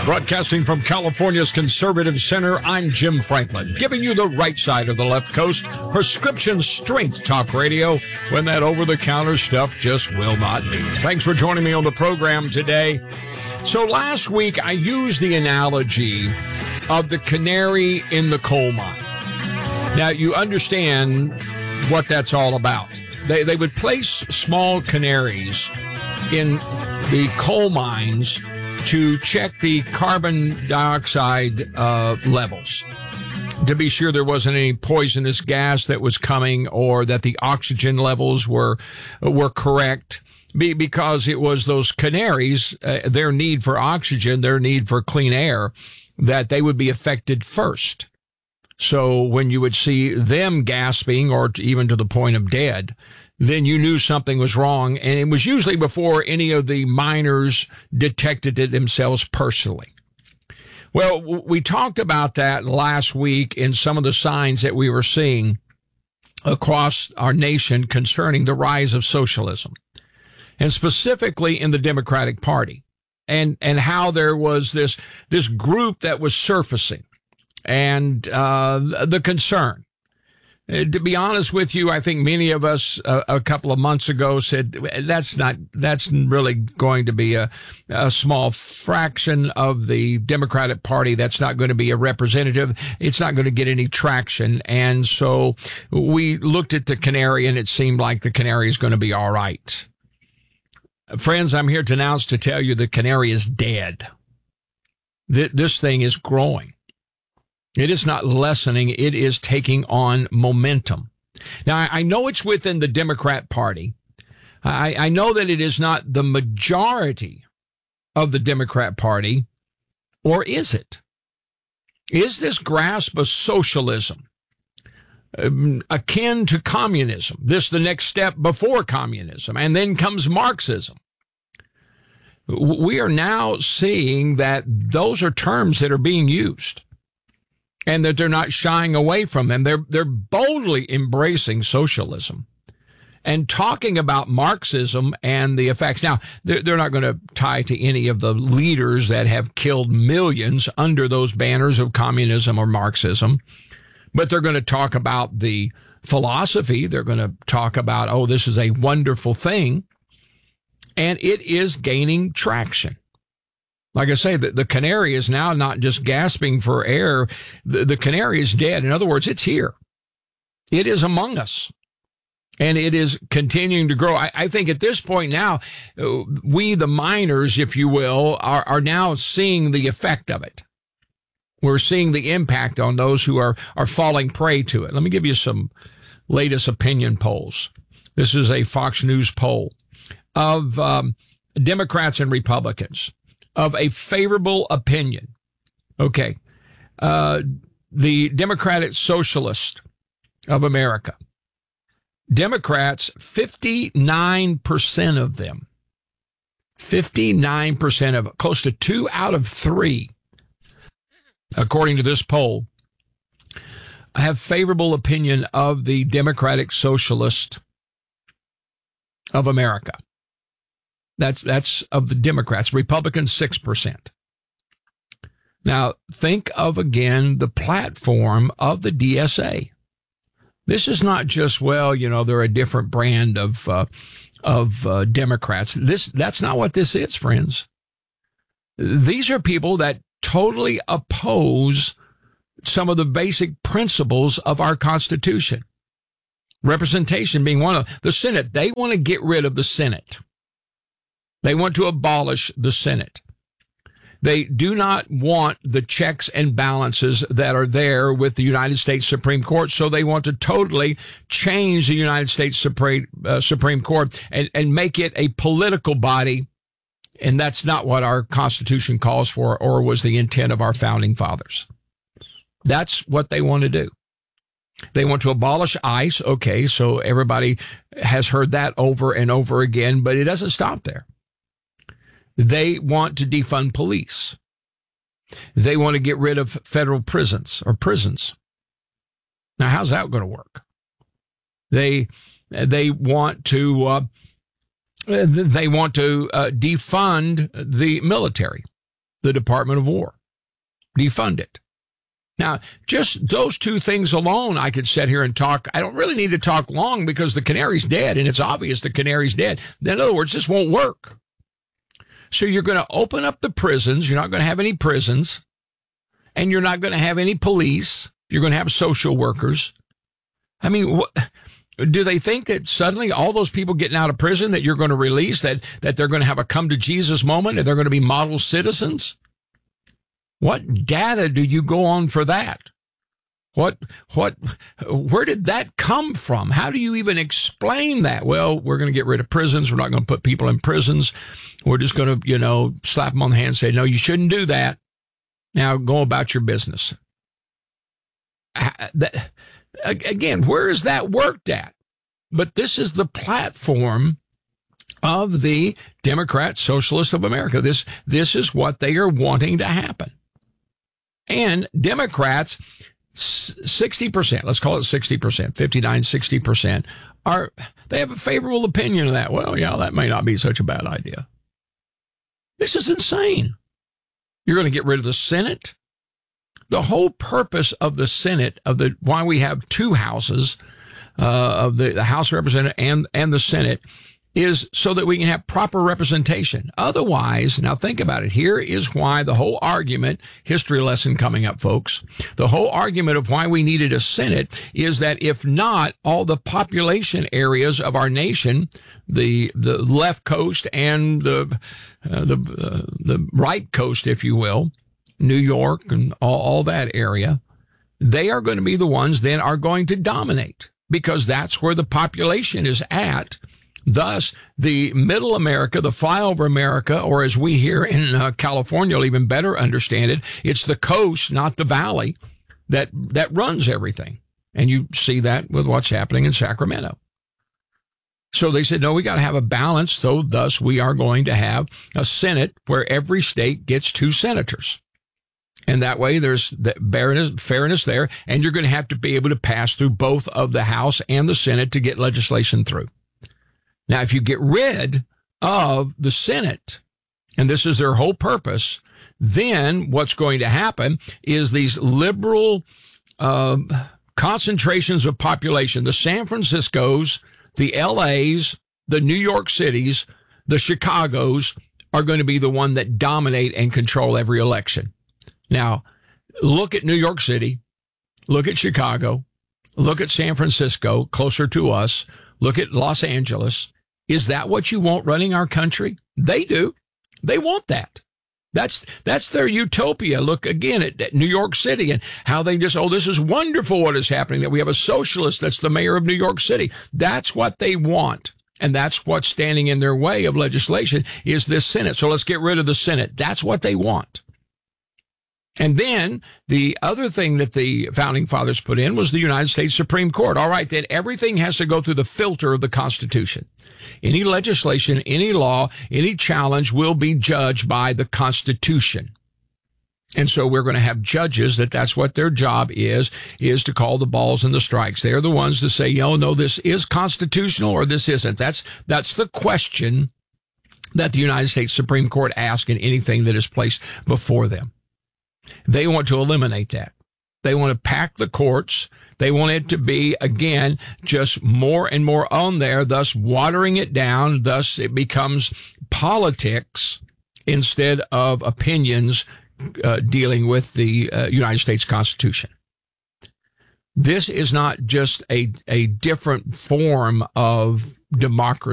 Broadcasting from California's Conservative Center, I'm Jim Franklin, giving you the right side of the left coast, prescription strength talk radio, when that over-the-counter stuff just will not be. Thanks for joining me on the program today. So last week, I used the analogy of the canary in the coal mine. Now, you understand what that's all about. They would place small canaries in the coal mines to check the carbon dioxide levels, to be sure there wasn't any poisonous gas that was coming, or that the oxygen levels were correct, because it was those canaries, their need for oxygen, their need for clean air, that they would be affected first. So when you would see them gasping, or even to the point of dead, then you knew something was wrong. And it was usually before any of the miners detected it themselves personally. Well, we talked about that last week in some of the signs that we were seeing across our nation concerning the rise of socialism, and specifically in the Democratic Party, and how there was this group that was surfacing, and the concern. To be honest with you, I think many of us a couple of months ago said that's really going to be a small fraction of the Democratic Party. That's not going to be a representative. It's not going to get any traction. And so we looked at the canary, and it seemed like the canary is going to be all right. Friends, I'm here to tell you the canary is dead. This thing is growing. It is not lessening. It is taking on momentum. Now, I know it's within the Democrat Party. I know that it is not the majority of the Democrat Party, or is it? Is this grasp of socialism akin to communism? This the next step before communism, and then comes Marxism. We are now seeing that those are terms that are being used, and that they're not shying away from them. They're boldly embracing socialism and talking about Marxism and the effects. Now, they're not going to tie to any of the leaders that have killed millions under those banners of communism or Marxism, but they're going to talk about the philosophy. They're going to talk about, oh, this is a wonderful thing, and it is gaining traction. Like I say, the canary is now not just gasping for air. The canary is dead. In other words, it's here. It is among us. And it is continuing to grow. I think at this point now, we, the miners, if you will, are now seeing the effect of it. We're seeing the impact on those who are falling prey to it. Let me give you some latest opinion polls. This is a Fox News poll of Democrats and Republicans, of a favorable opinion. Okay. The Democratic Socialist of America. Democrats, 59% of them, 59% of, close to 2 out of 3, according to this poll, have favorable opinion of the Democratic Socialist of America. That's of the Democrats. Republicans, 6%. Now, think of, again, the platform of the DSA. This is not just, well, they're a different brand of Democrats. That's not what this is, friends. These are people that totally oppose some of the basic principles of our Constitution. Representation being one of them. The Senate, they want to get rid of the Senate. They want to abolish the Senate. They do not want the checks and balances that are there with the United States Supreme Court, so they want to totally change the United States Supreme Court and make it a political body, and that's not what our Constitution calls for or was the intent of our founding fathers. That's what they want to do. They want to abolish ICE. Okay, so everybody has heard that over and over again, but it doesn't stop there. They want to defund police. They want to get rid of federal prisons. Now, how's that going to work? They want to defund the military. the Department of War. Defund it. Now, just those two things alone, I could sit here and talk. I don't really need to talk long because the canary's dead, and it's obvious the canary's dead. In other words, this won't work. So you're going to open up the prisons. You're not going to have any prisons, and you're not going to have any police. You're going to have social workers. I mean, do they think that suddenly all those people getting out of prison that you're going to release, that they're going to have a come to Jesus moment and they're going to be model citizens? What data do you go on for that? Where did that come from? How do you even explain that? Well, we're going to get rid of prisons. We're not going to put people in prisons. We're just going to, slap them on the hand and say, no, you shouldn't do that. Now go about your business. Again, where is that worked at? But this is the platform of the Democrat Socialists of America. This is what they are wanting to happen. And Democrats, 60%, let's call it 60%, 59, 60%, they have a favorable opinion of that. Well, yeah, that may not be such a bad idea. This is insane. You're going to get rid of the Senate. The whole purpose of the Senate, why we have two houses, of the House of Representatives and the Senate, is so that we can have proper representation. Otherwise, now think about it. Here is why the whole argument, history lesson coming up, folks. The whole argument of why we needed a Senate is that if not, all the population areas of our nation, the left coast and the right coast, if you will, New York and all that area, they are going to be the ones then are going to dominate because that's where the population is at. Thus, the middle America, the flyover America, or as we here in California will even better understand it, it's the coast, not the valley, that runs everything. And you see that with what's happening in Sacramento. So they said, no, we got to have a balance. So thus, we are going to have a Senate where every state gets 2 senators. And that way there's the fairness there. And you're going to have to be able to pass through both of the House and the Senate to get legislation through. Now, if you get rid of the Senate, and this is their whole purpose, then what's going to happen is these liberal concentrations of population, the San Franciscos, the LAs, the New York Cities, the Chicagos are going to be the one that dominate and control every election. Now, look at New York City, look at Chicago, look at San Francisco, closer to us, look at Los Angeles. Is that what you want running our country? They do. They want that. That's their utopia. Look again at New York City and how they just, this is wonderful what is happening, that we have a socialist that's the mayor of New York City. That's what they want. And that's what's standing in their way of legislation is this Senate. So let's get rid of the Senate. That's what they want. And then the other thing that the founding fathers put in was the United States Supreme Court. All right, then everything has to go through the filter of the Constitution. Any legislation, any law, any challenge will be judged by the Constitution. And so we're going to have judges that's what their job is to call the balls and the strikes. They're the ones to say, no, this is constitutional or this isn't. That's the question that the United States Supreme Court asks in anything that is placed before them. They want to eliminate that. They want to pack the courts. They want it to be, again, just more and more on there, thus watering it down. Thus it becomes politics instead of opinions dealing with the United States Constitution. This is not just a different form of democracy.